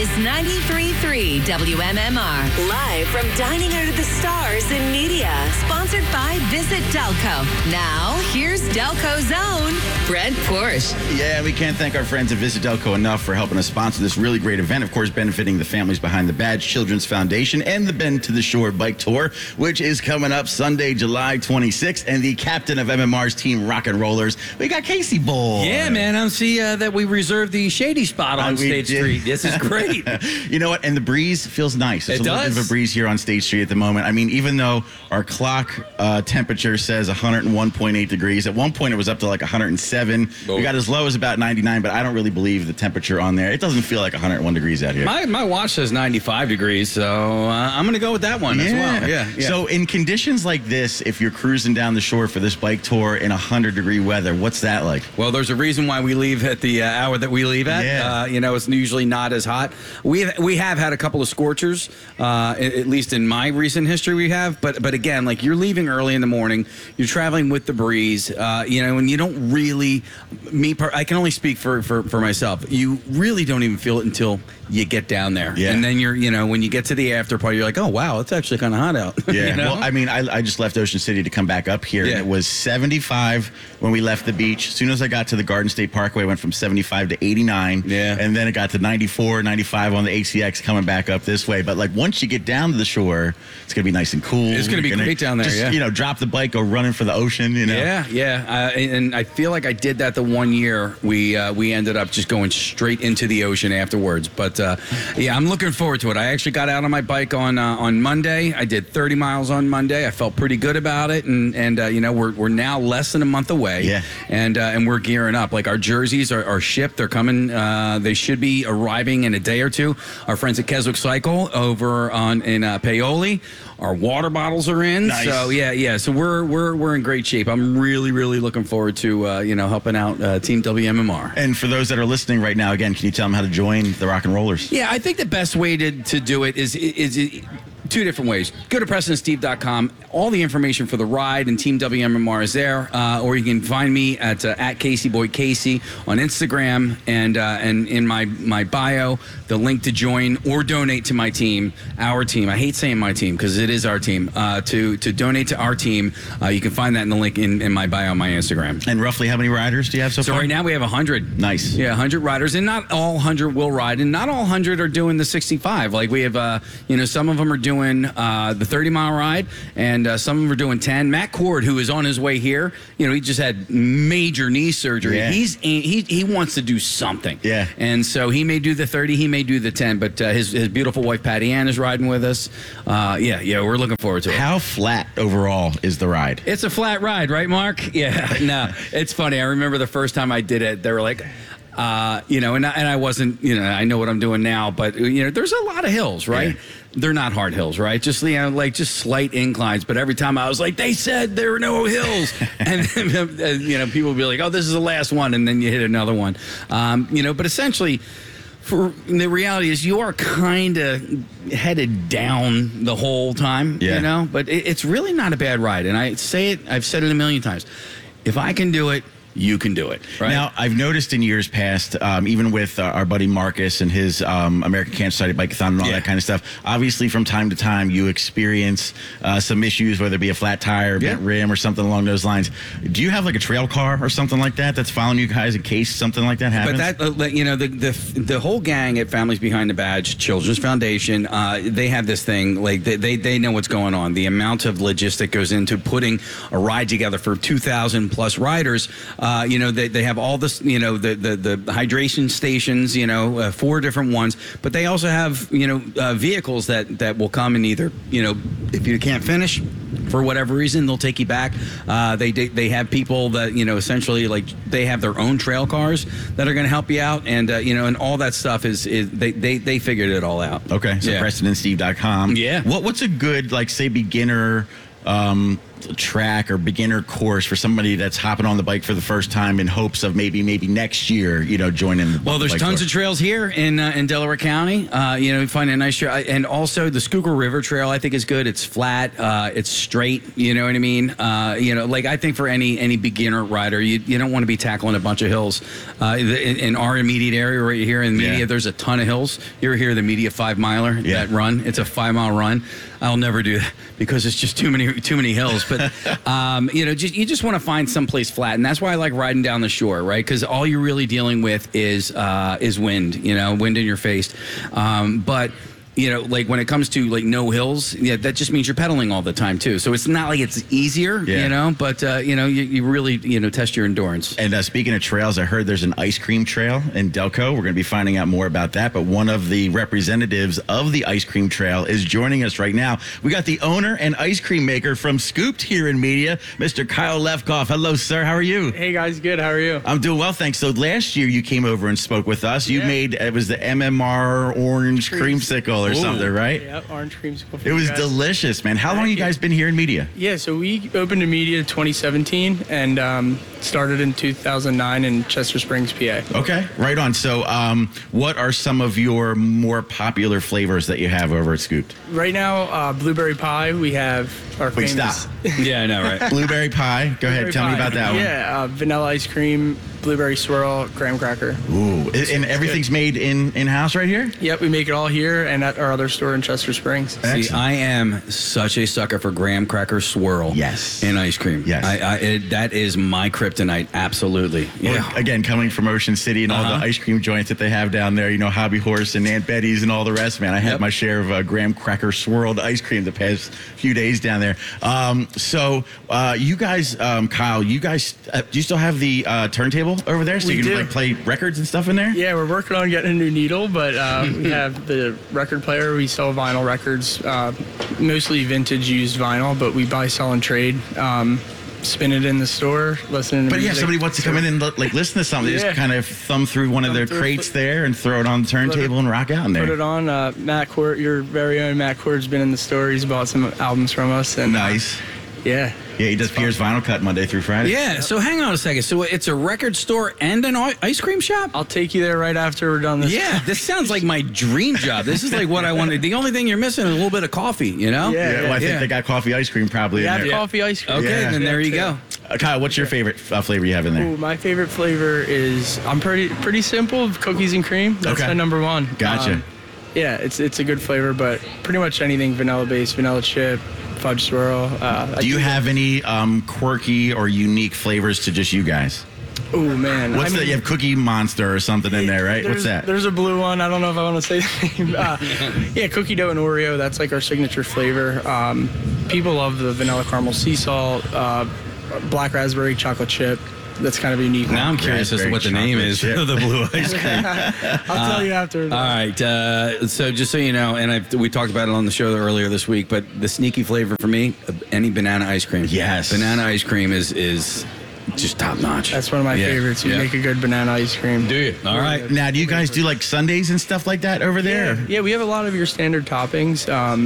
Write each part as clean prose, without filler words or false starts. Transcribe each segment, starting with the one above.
is 93.3 WMMR. Live from Dining Under the Stars in Media. Sponsored by Visit Delco. Now, here's Delco's own Brent Porsche. Yeah, we can't thank our friends at Visit Delco enough for helping us sponsor this really great event. Of course, benefiting the families behind the Badge Children's Foundation and the Bend to the Shore Bike Tour, which is coming up Sunday, July 26th. And the captain of MMR's team, Rock and Rollers, we got Casey Boy. Yeah, man. I see that we reserved the shady spot on State Street. This is great. You know what? And the breeze feels nice. It's it a little bit of a breeze here on State Street at the moment. I mean, even though our clock temperature says 101.8 degrees, at one point it was up to like 107. Oh. We got as low as about 99, but I don't really believe the temperature on there. It doesn't feel like 101 degrees out here. My watch says 95 degrees, so I'm going to go with that one as well. Yeah. So in conditions like this, if you're cruising down the shore for this bike tour in 100-degree weather, what's that like? Well, there's a reason why we leave at the hour that we leave at. Yeah. It's usually not as hot. We have had a couple of scorchers, at least in my recent history we have. But again, like you're leaving early in the morning, you're traveling with the breeze, and you don't really, I can only speak for myself. You really don't even feel it until you get down there. Yeah. And then when you get to the after party, you're like, oh, wow, it's actually kind of hot out. Yeah. Well, I mean, I just left Ocean City to come back up here, and it was 75 when we left the beach. As soon as I got to the Garden State Parkway, I went from 75 to 89. Yeah. And then it got to 94, 95 on the ACX coming back up this way. But like once you get down to the shore, it's going to be nice and cool. It's going to be great down there, just, drop the bike, go running for the ocean, Yeah. And I feel like I did that the one year. We ended up just going straight into the ocean afterwards. But, I'm looking forward to it. I actually got out on my bike on Monday. I did 30 miles on Monday. I felt pretty good about it. And we're now less than a month away. Yeah. And we're gearing up. Like our jerseys are shipped. They're coming. They should be arriving in a day or two. Our friends at Keswick Cycle over in Paoli. Our water bottles are in. Nice. So yeah. So we're in great shape. I'm really really looking forward to helping out Team WMMR. And for those that are listening right now, again, can you tell them how to join the Rock and Rollers? Yeah, I think the best way to do it is two different ways. Go to PrestonandSteve.com. All the information for the ride and Team WMMR is there. Or you can find me at CaseyBoyCasey on Instagram and in my bio, the link to join or donate to my team, our team. I hate saying my team because it is our team. To donate to our team, you can find that in the link in my bio on my Instagram. And roughly how many riders do you have so far? So right now we have 100. Nice. Yeah, 100 riders, and not all 100 will ride, and not all 100 are doing the 65. Like we have, some of them are doing the 30-mile ride, and some of them are doing 10. Matt Cord, who is on his way here, he just had major knee surgery. Yeah. He wants to do something. Yeah. And so he may do the 30, he may do the 10, but his beautiful wife Patty Ann is riding with us. We're looking forward to it. How flat overall is the ride? It's a flat ride, right, Mark? Yeah. No, it's funny. I remember the first time I did it, they were like, and I wasn't, I know what I'm doing now, but, there's a lot of hills, right? Yeah. They're not hard hills, right? Just, just slight inclines. But every time I was like, they said there were no hills. And, people would be like, oh, this is the last one. And then you hit another one. But essentially, the reality is you are kind of headed down the whole time, but it's really not a bad ride. And I've said it a million times. If I can do it, you can do it. Right? Now, I've noticed in years past, even with our buddy Marcus and his American Cancer Society Bike-a-thon and all that kind of stuff, obviously from time to time you experience some issues, whether it be a flat tire, bent rim, or something along those lines. Do you have like a trail car or something like that that's following you guys in case something like that happens? But the whole gang at Families Behind the Badge Children's Foundation, they have this thing, like they know what's going on. The amount of logistic goes into putting a ride together for 2,000 plus riders. They have all this, the hydration stations, 4 different ones, but they also have, vehicles that will come and either, if you can't finish for whatever reason, they'll take you back. They have people that, essentially like they have their own trail cars that are going to help you out. And, and all that stuff is they figured it all out. Okay. So PrestonandSteve.com. Yeah. What's a good, like say beginner, track or beginner course for somebody that's hopping on the bike for the first time in hopes of maybe next year, joining the Well, there's tons of trails here in Delaware County. You find a nice trail. And also the Schuylkill River Trail, I think, is good. It's flat. It's straight. You know what I mean? I think for any beginner rider, you don't want to be tackling a bunch of hills. In our immediate area right here in Media, there's a ton of hills. You ever hear of the Media 5-miler, that run? It's a 5-mile run. I'll never do that because it's just too many hills. But you just want to find someplace flat, and that's why I like riding down the shore, right? Because all you're really dealing with is wind, wind in your face. But when it comes to no hills, that just means you're pedaling all the time too. So it's not like it's easier, but you really test your endurance. And speaking of trails, I heard there's an ice cream trail in Delco. We're going to be finding out more about that. But one of the representatives of the ice cream trail is joining us right now. We got the owner and ice cream maker from Scooped here in Media, Mr. Kyle Lefkoff. Hello, sir. How are you? Hey guys, good. How are you? I'm doing well, thanks. So last year you came over and spoke with us. You made it was the MMR orange creamsicle or something, right? Yeah, orange creamsicle. It was delicious, man. How long you guys been here in Media? Yeah, so we opened in Media 2017 and started in 2009 in Chester Springs, PA. Okay, right on. So what are some of your more popular flavors that you have over at Scooped? Right now, blueberry pie. We have our famous... Stop. Yeah, I know, right? Blueberry pie. Go ahead. Tell me about that one. Yeah, vanilla ice cream, blueberry swirl, graham cracker. Ooh, and everything's made in-house right here? Yep, we make it all here and at our other store in Chester Springs. See, I am such a sucker for graham cracker swirl. Yes. And ice cream. Yes. That is my kryptonite, absolutely. Well, again, coming from Ocean City and all the ice cream joints that they have down there, Hobby Horse and Aunt Betty's and all the rest, man. I had my share of graham cracker swirled ice cream the past few days down there. So you guys, Kyle, do you still have the turntable over there so We you can do. play records and stuff in there? Yeah, we're working on getting a new needle, but we have the record player. We sell vinyl records, mostly vintage used vinyl, but we buy, sell, and trade. Spin it in the store, listening to But music. if somebody wants to come in and listen to something, they just kind of thumb through one of their crates there and throw it on the turntable and rock out in there. Put it on. Matt Court, your very own Matt Court's been in the store. He's bought some albums from us. And, Nice. Yeah. Yeah, he does Pierce Vinyl Cut Monday through Friday. Yeah, so hang on a second. So it's a record store and an ice cream shop? I'll take you there right after we're done this. Yeah, this sounds like my dream job. This is like what I wanted. The only thing you're missing is a little bit of coffee, Yeah. Well, I think they got coffee ice cream probably Yeah, in there. coffee ice cream. Okay, Yeah. then there you go. Kyle, what's your favorite flavor you have in there? Ooh, my favorite flavor is I'm pretty simple. Cookies and cream. That's my number one. Gotcha. Yeah, it's a good flavor, but pretty much anything vanilla based, vanilla chip, fudge swirl. Do you have any quirky or unique flavors to just you guys? Oh man, What's that? You have Cookie Monster or something in there, right? What's that? There's a blue one. I don't know if I want to say the name. Yeah, cookie dough and Oreo. That's like our signature flavor. People love the vanilla caramel sea salt, black raspberry chocolate chip. That's kind of a unique. Now I'm curious as to what the name is of the blue ice cream. I'll tell you after. All right. So just so you know, and we talked about it on the show earlier this week, but the sneaky flavor for me, any banana ice cream. Yes. Banana ice cream is just top notch. That's one of my favorites. You make a good banana ice cream. Do you? All right. Now, do you guys do like sundaes and stuff like that over there? Yeah, we have a lot of your standard toppings.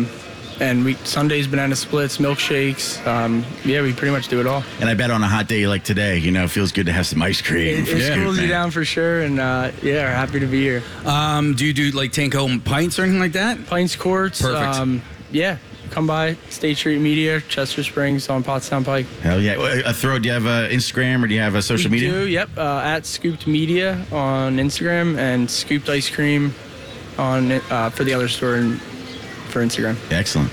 And Sundays, banana splits, milkshakes. We pretty much do it all. And I bet on a hot day like today, it feels good to have some ice cream. It cools you down for sure, and we're happy to be here. Do you do like take-home pints or anything like that? Pints, quarts. Perfect. Come by State Street Media, Chester Springs on Pottstown Pike. Hell yeah. Do you have Instagram or do you have a social media? We do, yep. At Scooped Media on Instagram and Scooped Ice Cream on for the other store for Instagram. Excellent.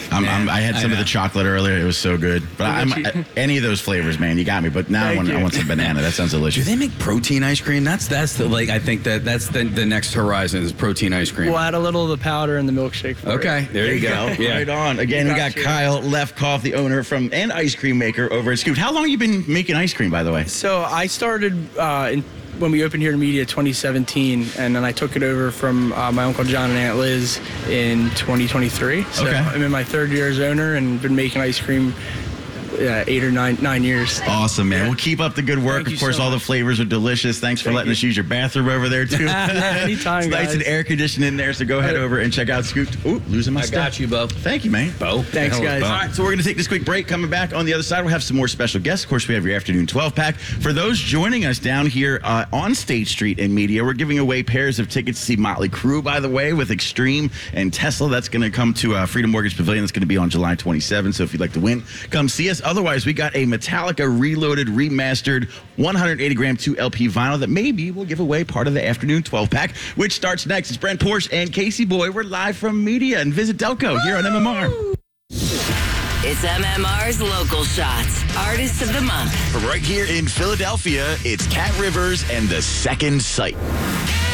I had some of the chocolate earlier. It was so good. But any of those flavors, man, you got me. But now I want some banana. That sounds delicious. Do they make protein ice cream? That's the I think that's the next horizon is protein ice cream. We'll add a little of the powder in the milkshake for Okay, there you go. Yeah. Right on. Again, we got Kyle Lefkoff, the owner and ice cream maker over at Scooped. How long have you been making ice cream, by the way? So I started when we opened here in Media 2017, and then I took it over from my Uncle John and Aunt Liz in 2023. So I'm in my third year as owner and been making ice cream 8 or 9 years. Awesome, man. Yeah. We'll keep up the good work. Thank Of you course, so all the much. flavors are delicious. Thanks for letting us use your bathroom over there, too. Anytime, It's nice guys. and air conditioned in there, so go ahead over and check out Scoop. Ooh, losing my I stuff. got you, Bo. Thank you, man. Bo. Thanks, guys. All right, so we're going to take this quick break. Coming back on the other side, we'll have some more special guests. Of course, we have your afternoon 12-pack. For those joining us down here on State Street in Media, we're giving away pairs of tickets to see Motley Crue, by the way, with Extreme and Tesla. That's going to come to Freedom Mortgage Pavilion. That's going to be on July 27th. So if you'd like to win, come see us. Otherwise, we got a Metallica Reloaded Remastered 180-gram 2LP vinyl that maybe we'll give away part of the afternoon 12-pack, which starts next. It's Brent Porsche and Casey Boy. We're live from Media and Visit Delco here on MMR. It's MMR's Local Shots, Artist of the Month. From right here in Philadelphia, it's Cat Rivers and The Second Sight.